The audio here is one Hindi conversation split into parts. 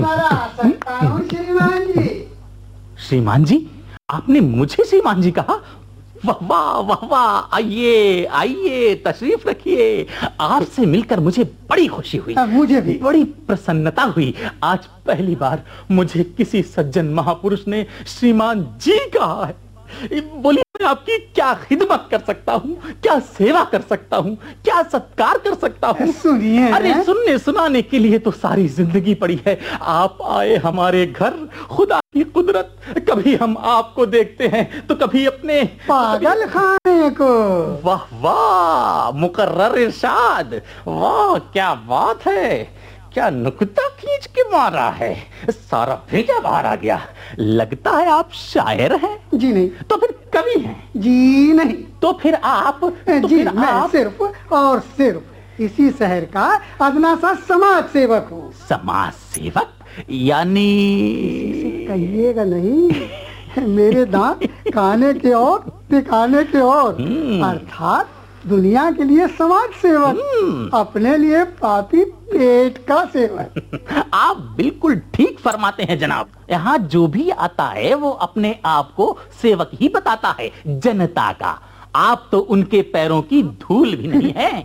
अंदर आ सकता हूँ श्रीमान जी? श्रीमान जी? आपने मुझे श्रीमान जी कहा? वाह वाह वाह वाह, आइए आइए, तशरीफ रखिए। आपसे मिलकर मुझे बड़ी खुशी हुई। मुझे भी बड़ी प्रसन्नता हुई। आज पहली बार मुझे किसी सज्जन महापुरुष ने श्रीमान जी कहा है। बोलिए, मैं आपकी क्या खिदमत कर सकता हूँ, क्या सेवा कर सकता हूँ, क्या सत्कार कर सकता हूँ? सुनिए। अरे सुनने सुनाने के लिए तो सारी जिंदगी पड़ी है। आप आए हमारे घर, खुदा की कुदरत। कभी हम आपको देखते हैं तो कभी अपने पागल खाने को। वाह वाह, मुकर्रर इरशाद। वाह क्या बात है, क्या नुक्ता खींच के मारा है, सारा भेजा बाहर आ गया। लगता है आप शायर हैं। जी नहीं। तो फिर कवि हैं। जी नहीं। तो फिर आप जी मैं सिर्फ और सिर्फ इसी शहर का अदना सा समाज सेवक हूँ। समाज सेवक यानी? कहिएगा नहीं, मेरे दांत खाने के और दिखाने के और, अर्थात दुनिया के लिए समाज सेवक, अपने लिए पापी पेट का सेवक। आप बिल्कुल ठीक फरमाते हैं जनाब। यहाँ जो भी आता है वो अपने आप को सेवक ही बताता है, जनता का। आप तो उनके पैरों की धूल भी नहीं है।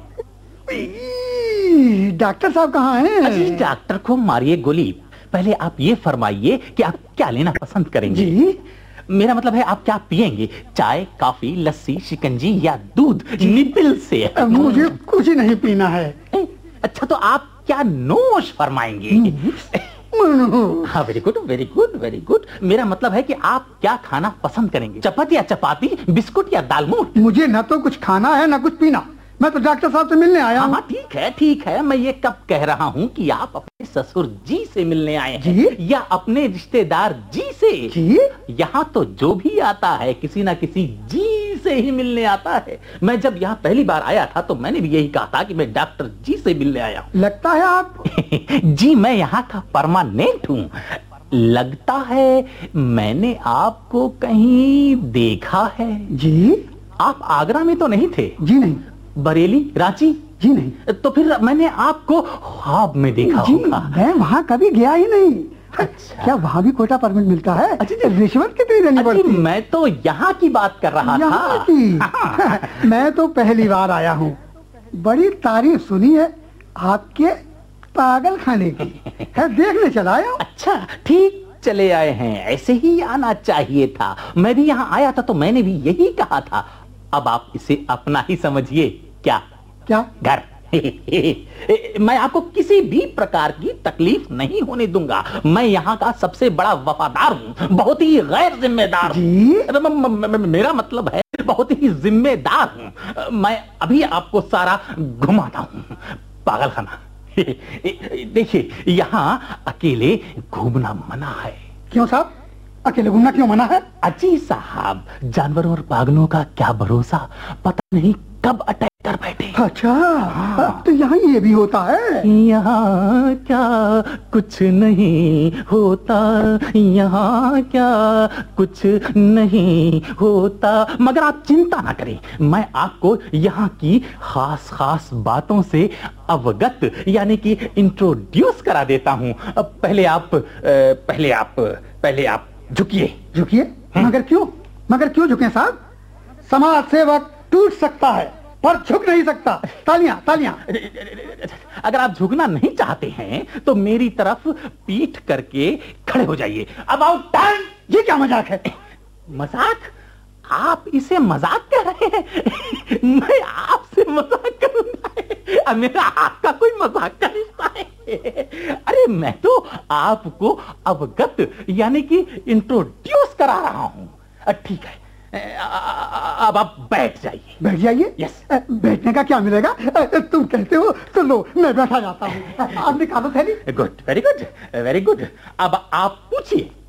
डॉक्टर साहब कहाँ हैं? अजी डॉक्टर को मारिए गोली। पहले आप ये फरमाइए कि आप क्या लेना पसंद करेंगे? जी? मेरा मतलब है आप क्या पिएंगे, चाय, कॉफी, लस्सी, शिकंजी या दूध निपिल से? मुझे कुछ नहीं पीना है। अच्छा तो आप क्या नोश फरमाएंगे? हाँ, very good very good very good. मेरा मतलब है कि आप क्या खाना पसंद करेंगे, चपाती या चपाती, बिस्कुट या दालमोट? मुझे न तो कुछ खाना है न कुछ पीना। मैं तो डॉक्टर साहब से मिलने आया हूँ। हाँ ठीक है। मैं ये कब कह रहा हूँ कि आप अपने ससुर जी से मिलने आए हैं जी? या अपने रिश्तेदार जी से? जी? यहाँ तो जो भी आता है किसी ना किसी जी से ही मिलने आता है। मैं जब यहाँ पहली बार आया था तो मैंने भी यही कहा था कि मैं डॉक्टर जी से मिलने आया हूँ। लगता है आप जी मैं यहाँ का परमानेंट हूँ। लगता है मैंने आपको कहीं देखा है। जी? आप आगरा में तो नहीं थे? जी नहीं। बरेली, रांची? जी नहीं। तो फिर मैंने आपको ख्वाब में देखा जी, होगा। मैं वहाँ कभी गया ही नहीं। अच्छा। क्या वहाँ भी कोटा परमिट मिलता है? अच्छा, रिश्वत कितनी देनी पड़ती? मैं तो यहाँ की बात कर रहा यहाँ था। की? मैं तो पहली बार आया हूँ। बड़ी तारीफ सुनी है आपके पागल खाने की, है देखने चला आया। अच्छा ठीक, चले आए हैं, ऐसे ही आना चाहिए था। मैं भी यहाँ आया था तो मैंने भी यही कहा था। अब आप इसे अपना ही समझिए। क्या क्या? घर। मैं आपको किसी भी प्रकार की तकलीफ नहीं होने दूंगा। मैं यहाँ का सबसे बड़ा वफादार हूँ, बहुत ही गैर जिम्मेदार हूँ। मेरा मतलब है बहुत ही जिम्मेदार हूँ। मैं अभी आपको सारा घुमाता हूँ। पागलखाना। देखिए यहाँ अकेले घूमना मना है। क्यों साहब, अकेले घूमना क्यों मना है? अजी साहब, जानवरों और पागलों का क्या भरोसा, पता नहीं कब अटैक कर बैठे। अच्छा हाँ। तो यहाँ ये भी होता है? यहाँ क्या कुछ नहीं होता, यहाँ क्या कुछ नहीं होता। मगर आप चिंता ना करें, मैं आपको यहाँ की खास खास बातों से अवगत यानी कि इंट्रोड्यूस करा देता हूँ। पहले आप झुकिए। झुकिए? मगर क्यों? मगर क्यों झुके साहब? समाज सेवक टूट सकता है पर झुक नहीं सकता। तालियां तालियां। अगर आप झुकना नहीं चाहते हैं तो मेरी तरफ पीठ करके खड़े हो जाइए। About time. ये क्या मजाक है? मजाक? आप इसे मजाक कह रहे हैं? मैं आपसे मजाक करूंगा? मेरा आपका कोई मजाक का रिश्ता है? अरे मैं तो आपको अवगत यानी कि इंट्रोड्यूस करा रहा हूं। ठीक है, अब आप बैठ जाइए। बैठ जाइए? यस। बैठने का क्या मिलेगा? तुम कहते हो तो लो, मैं बैठा जाता हूँ। आप निकालो थैली। Good, very good very good. अब आप पूछिए।